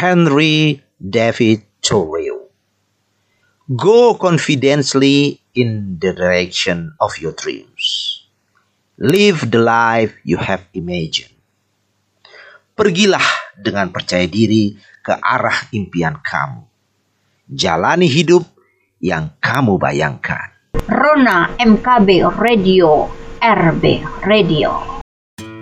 Henry David Thoreau. Go confidently in the direction of your dreams. Live the life you have imagined. Pergilah dengan percaya diri ke arah impian kamu. Jalani hidup yang kamu bayangkan. Rona MKB Radio, RB Radio.